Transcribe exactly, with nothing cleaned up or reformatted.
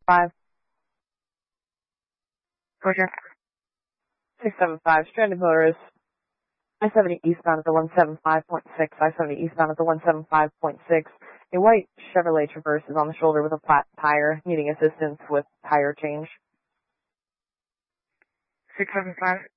Five. Roger. six seven five, stranded motorist. I seventy eastbound at the one seven five point six, I seventy eastbound at the one seven five point six. A white Chevrolet Traverse is on the shoulder with a flat tire, needing assistance with tire change. six seven five.